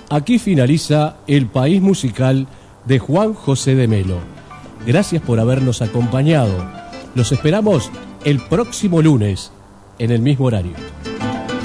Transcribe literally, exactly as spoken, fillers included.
Aquí finaliza El País Musical de Juan José de Melo. Gracias por habernos acompañado. Los esperamos el próximo lunes en el mismo horario.